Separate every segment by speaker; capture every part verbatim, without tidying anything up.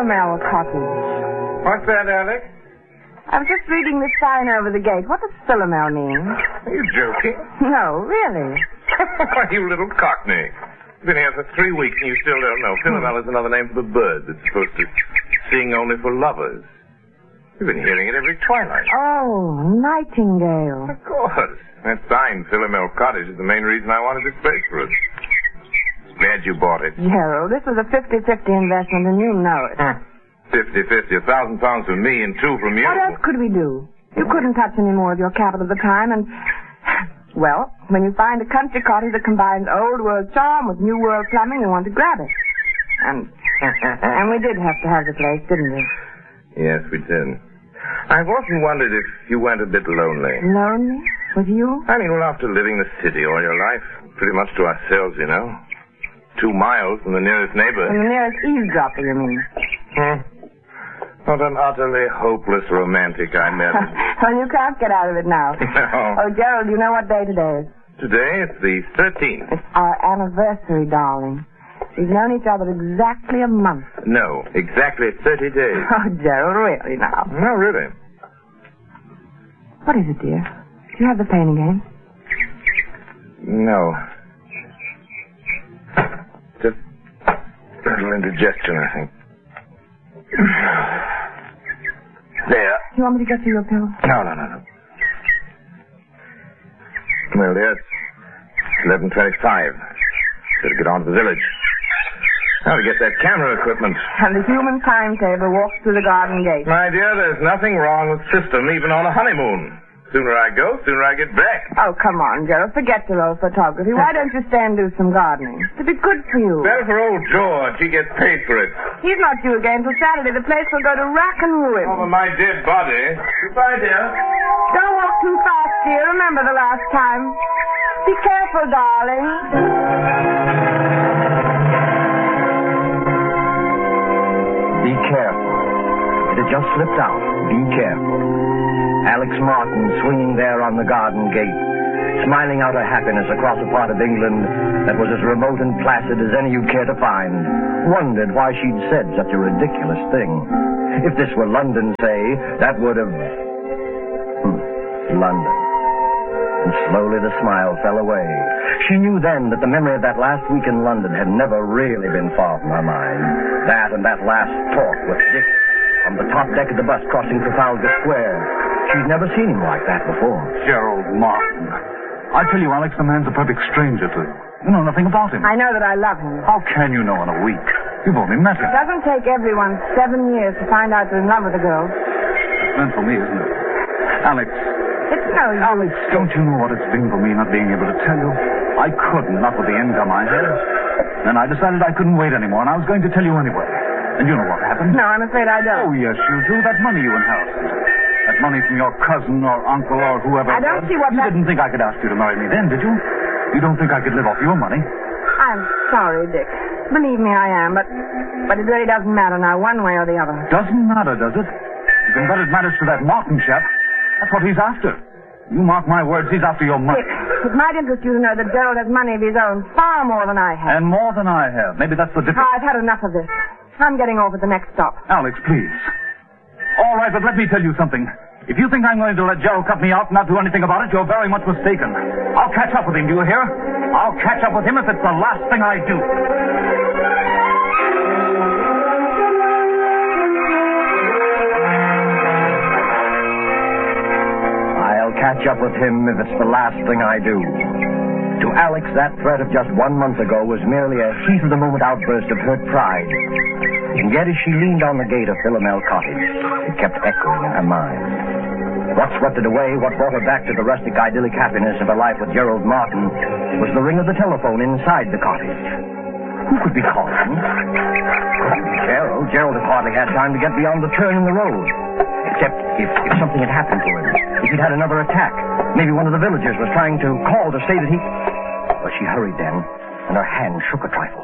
Speaker 1: Philomel Cottage.
Speaker 2: What's that, Alex?
Speaker 1: I was just reading this sign over the gate. What does Philomel mean?
Speaker 2: Are you joking?
Speaker 1: No, really.
Speaker 2: Why, you little cockney. You've been here for three weeks and you still don't know. Philomel is another name for the bird that's supposed to sing only for lovers. You've been hearing it every twilight.
Speaker 1: Oh, nightingale.
Speaker 2: Of course. That sign, Philomel Cottage, is the main reason I wanted this place for us. Glad you bought it.
Speaker 1: Gerald, this was a fifty-fifty investment, and you know it.
Speaker 2: Fifty-fifty, a thousand pounds from me and two from you.
Speaker 1: What else could we do? You couldn't touch any more of your capital at the time, and... Well, when you find a country cottage that combines old world charm with new world plumbing, you want to grab it. And... and we did have to have the place, didn't we?
Speaker 2: Yes, we did. I've often wondered if you weren't a bit lonely.
Speaker 1: Lonely? With you?
Speaker 2: I mean, well, after living the city all your life, pretty much to ourselves, you know. Two miles from the nearest neighbor.
Speaker 1: From the nearest eavesdropper, you mean?
Speaker 2: Hmm. What an utterly hopeless romantic I met.
Speaker 1: Well, you can't get out of it now.
Speaker 2: No.
Speaker 1: Oh, Gerald, you know what day today is?
Speaker 2: Today, it's the thirteenth.
Speaker 1: It's our anniversary, darling. We've known each other exactly a month.
Speaker 2: No, exactly thirty days.
Speaker 1: Oh, Gerald, really now?
Speaker 2: No, really.
Speaker 1: What is it, dear? Do you have the pain again?
Speaker 2: No. Just a little indigestion, I think. There.
Speaker 1: You want me to get you your pill?
Speaker 2: No, no, no, no. Well, dear, it's eleven twenty-five. Better get on to the village. Now to get that camera equipment.
Speaker 1: And the human timetable walks through the garden gate.
Speaker 2: My dear, there's nothing wrong with system, even on a honeymoon. Sooner I go, sooner I get back.
Speaker 1: Oh, come on, Gerald. Forget your old photography. Why don't you stay and do some gardening? It'd be good for you.
Speaker 2: Better for old George. He gets paid for it.
Speaker 1: He's not due again till Saturday. The place will go to rack and ruin.
Speaker 2: Over my dead body. Goodbye, dear.
Speaker 1: Don't walk too fast, dear. Remember the last time. Be careful, darling.
Speaker 3: Be careful. It had just slipped out. Be careful. Alex Martin swinging there on the garden gate, smiling out her happiness across a part of England that was as remote and placid as any you'd care to find, wondered why she'd said such a ridiculous thing. If this were London, say, that would have... Hmm. London. And slowly the smile fell away. She knew then that the memory of that last week in London had never really been far from her mind. That and that last talk with Dick on the top deck of the bus crossing Trafalgar Square. She'd never seen him like that before.
Speaker 4: Gerald Martin. I tell you, Alex, the man's a perfect stranger to you. You know nothing about him.
Speaker 1: I know that I love him.
Speaker 4: How can you know in a week? You've only met him.
Speaker 1: It doesn't take everyone seven years to find out they're in love with a girl.
Speaker 4: It's meant for me, isn't it? Alex.
Speaker 1: It's no use.
Speaker 4: Alex, don't you know what it's been for me not being able to tell you? I couldn't, not with the income I had. Then I decided I couldn't wait anymore, and I was going to tell you anyway. And you know what happened?
Speaker 1: No, I'm afraid I don't.
Speaker 4: Oh, yes, you do. That money you inherited. That money from your cousin or uncle or whoever.
Speaker 1: I don't see what
Speaker 4: You
Speaker 1: that...
Speaker 4: didn't think I could ask you to marry me then, did you? You don't think I could live off your money?
Speaker 1: I'm sorry, Dick. Believe me, I am, but but it really doesn't matter now, one way or the other.
Speaker 4: Doesn't matter, does it? You can bet it matters to that Martin chap. That's what he's after. You mark my words, he's after your money.
Speaker 1: Dick, it might interest you to know that Gerald has money of his own, far more than I have.
Speaker 4: And more than I have. Maybe that's the difference.
Speaker 1: Oh, I've had enough of this. I'm getting off at the next stop.
Speaker 4: Alex, please. All right, but let me tell you something. If you think I'm going to let Gerald cut me out and not do anything about it, you're very much mistaken. I'll catch up with him, do you hear? I'll catch up with him if it's the last thing I do.
Speaker 3: I'll catch up with him if it's the last thing I do. To Alex, that threat of just one month ago was merely a heat-of-the-moment outburst of hurt pride. And yet as she leaned on the gate of Philomel Cottage, it kept echoing in her mind. What swept it away, what brought her back to the rustic idyllic happiness of her life with Gerald Martin, was the ring of the telephone inside the cottage. Who could be calling? Couldn't be Gerald. Gerald had hardly had time to get beyond the turn in the road. Except if, if something had happened to him. If he'd had another attack. Maybe one of the villagers was trying to call to say that he... Well, she hurried then, and her hand shook a trifle.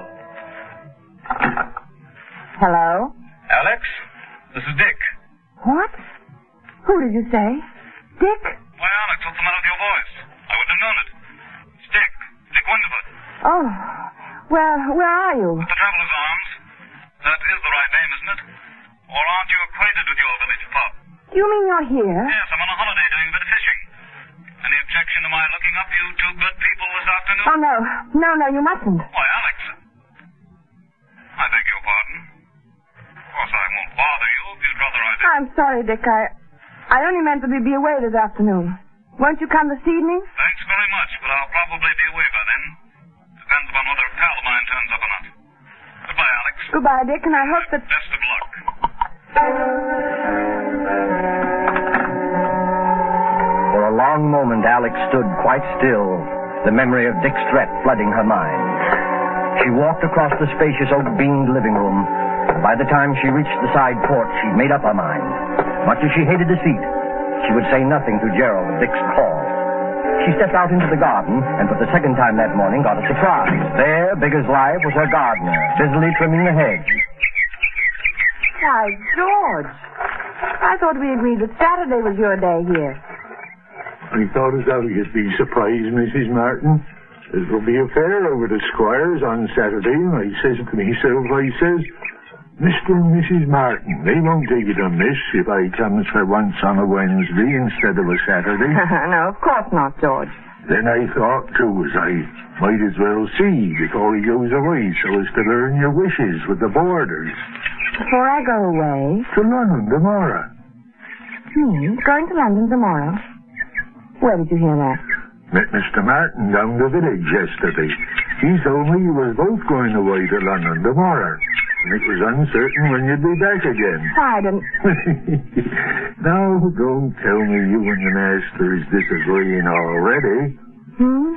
Speaker 1: Hello?
Speaker 4: Alex, this is Dick.
Speaker 1: What? Who did you say? Dick?
Speaker 4: Why, Alex, what's the matter with your voice? I wouldn't have known it. It's Dick. Dick Winterford.
Speaker 1: Oh, well, where are you?
Speaker 4: At the Traveller's Arms. That is the right name, isn't it? Or aren't you acquainted with your village pub?
Speaker 1: Do you mean you're here?
Speaker 4: Yes, I'm on a holiday doing a bit of fishing. Any objection to my looking up you two good people this afternoon?
Speaker 1: Oh, no. No, no, you mustn't.
Speaker 4: Why, Alex. I beg your pardon. Of course, I won't bother you if you'd rather I did.
Speaker 1: I'm sorry, Dick. I, I only meant to be away this afternoon. Won't you come this evening?
Speaker 4: Thanks very much, but I'll probably be away by then. Depends upon whether a pal of mine turns up or not. Goodbye, Alex.
Speaker 1: Goodbye, Dick, and I hope that...
Speaker 4: Best of luck.
Speaker 3: For a long moment, Alex stood quite still, the memory of Dick's threat flooding her mind. She walked across the spacious oak-beamed living room. By the time she reached the side porch, she'd made up her mind. Much as she hated deceit, she would say nothing to Gerald of Dick's call. She stepped out into the garden, and for the second time that morning got a surprise. There, big as life, was her gardener, busily trimming the hedge.
Speaker 1: Why, George. I thought we agreed that Saturday was your day here.
Speaker 5: I thought as how you'd be surprised, Missus Martin. There'll be a fair over the Squires on Saturday, and I says to myself, I says, Mister and Missus Martin, they won't take it amiss if I comes for once on a Wednesday instead of a Saturday.
Speaker 1: No, of course not, George.
Speaker 5: Then I thought, too, as I might as well see before he goes away so as to learn your wishes with the boarders.
Speaker 1: Before I go away?
Speaker 5: To London tomorrow.
Speaker 1: Me? Going to London tomorrow? Where did you hear that?
Speaker 5: Met Mister Martin down the village yesterday. He told me you was both going away to London tomorrow. And it was uncertain when you'd be back again.
Speaker 1: I didn't...
Speaker 5: Now, don't tell me you and the master is disagreeing already.
Speaker 1: Hmm?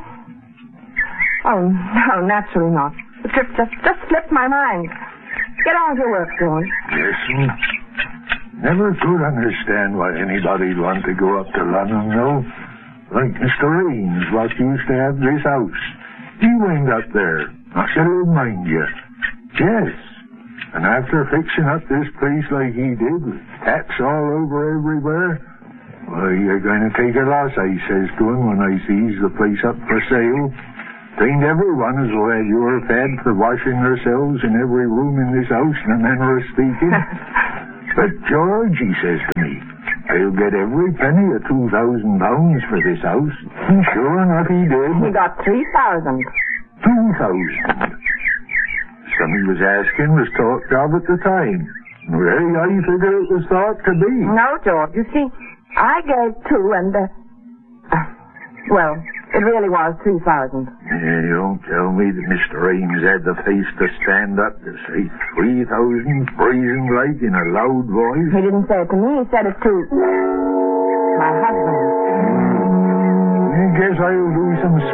Speaker 1: Oh, no, naturally not. The trip just, just slipped my mind. Get on with your work, George.
Speaker 5: Listen, never could understand why anybody'd want to go up to London, though. Like Mister Raines, what used to have this house. He went up there. I said he'll mind you. Yes. And after fixing up this place like he did, with taps all over everywhere, why, you're going to take a loss, I says to him when I sees the place up for sale. Ain't everyone as will have your fed for washing themselves in every room in this house in a manner of speaking. But George, he says to me, I'll get every penny of two thousand pounds for this house. And sure enough he did.
Speaker 1: He got three thousand.
Speaker 5: Two thousand. Some he was asking was talked of at the time. Well, I figure it was thought to be.
Speaker 1: No, George. You see, I gave two and, uh, uh well, it really was three thousand.
Speaker 5: Yeah, you don't tell me that Mister Ames had the face to stand up to say three thousand, freezing like in a loud voice.
Speaker 1: He didn't say it to me. He said it to my husband.
Speaker 5: I guess I'll do some